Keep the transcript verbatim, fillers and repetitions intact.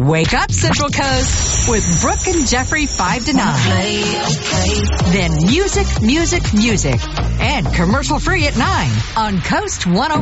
Wake up, Central Coast, with Brooke and Jeffrey five to nine. Then music, music, music. And commercial free at nine on Coast one oh